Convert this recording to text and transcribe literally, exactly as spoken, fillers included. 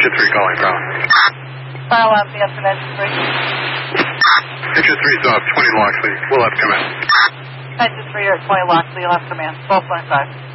Engine three calling, Brown. File out the answer, engine three. Engine three's off, twenty Loxley. We'll have command. Engine three, you're at twenty Loxley, you'll have command. twelve twenty-five.